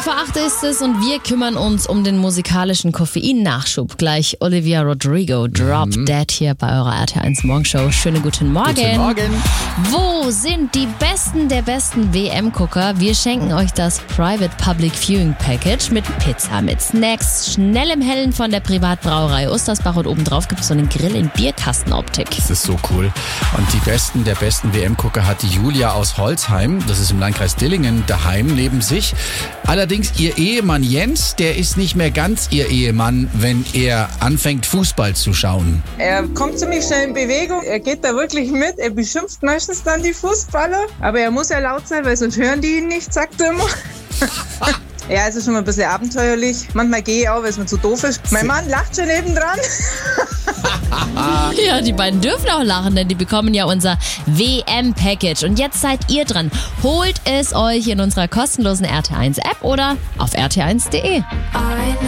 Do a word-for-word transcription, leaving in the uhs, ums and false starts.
vor acht ist es und wir kümmern uns um den musikalischen Koffein-Nachschub. Gleich Olivia Rodrigo, Drop mhm. Dead hier bei eurer R T eins Morgenshow. Schönen guten Morgen. Guten Morgen. Wo sind die Besten der besten W M-Gucker? Wir schenken euch das Private Public Viewing Package mit Pizza, mit Snacks, schnell im Hellen von der Privatbrauerei Ostersbach und obendrauf gibt es so einen Grill in Bierkastenoptik. Das ist so cool. Und die Besten der besten W M-Gucker hat die Julia aus Holzheim, das ist im Landkreis Dillingen, daheim neben sich. Allerdings ihr Ehemann Jens, der ist nicht mehr ganz ihr Ehemann, wenn er anfängt Fußball zu schauen. Er kommt ziemlich schnell in Bewegung, er geht da wirklich mit, er beschimpft meistens dann die Fußballer, aber er muss ja laut sein, weil sonst hören die ihn nicht, sagt er immer. Ja, es ist schon mal ein bisschen abenteuerlich. Manchmal gehe ich auch, weil es mir zu doof ist. Mein Mann lacht schon nebendran. Ja, die beiden dürfen auch lachen, denn die bekommen ja unser W M-Package. Und jetzt seid ihr dran. Holt es euch in unserer kostenlosen R T eins App oder auf r t eins punkt de.